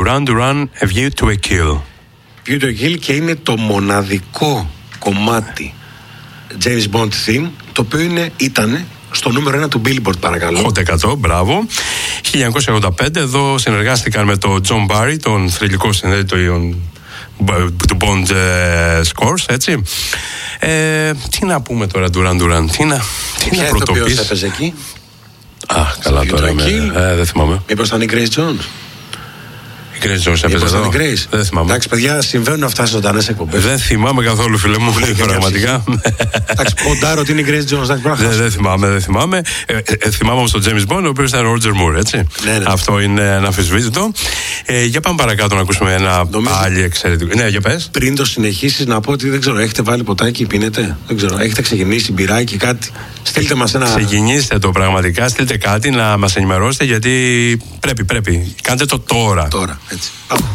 Duran Duran, A View to a Kill. View to a Kill, και είναι το μοναδικό κομμάτι James Bond theme το οποίο ήταν στο νούμερο 1 του Billboard, παρακαλώ. 100%, μπράβο. 1985, εδώ συνεργάστηκαν με τον John Barry, τον θρυλικό συνδέτη του Bond Scores, έτσι. Τι να πούμε τώρα, Duran Duran, τι να πρωτοπείς. Ποιος έπαιζε εκεί? Καλά τώρα, δεν θυμάμαι. Μήπως ήταν η Grace Jones? Η Grace Jones έπαιζε εδώ. Δεν θυμάμαι. Εντάξει, παιδιά, συμβαίνουν αυτά σε ζωντανές εκπομπές. Δεν θυμάμαι καθόλου, φίλε μου, πραγματικά. Εντάξει, ποντάρω ότι είναι η Grace Jones. Δεν θυμάμαι. Θυμάμαι όμως τον James Bond, ο οποίος ήταν Roger Moore, έτσι. Ναι. Αυτό είναι αναμφισβήτητο. Για πάμε παρακάτω να ακούσουμε ένα πάλι εξαιρετικό. Ναι, για πες. Πριν το συνεχίσεις, να πω ότι δεν ξέρω, έχετε βάλει ποτάκι, πίνετε? Δεν ξέρω, έχετε ξεκινήσει μπυράκι, κάτι? Στείλτε μας ένα. Ξεκινήστε το πραγματικά, στείλτε κάτι να μας ενημερώσετε, γιατί πρέπει. Κάντε το τώρα. Τώρα, έτσι.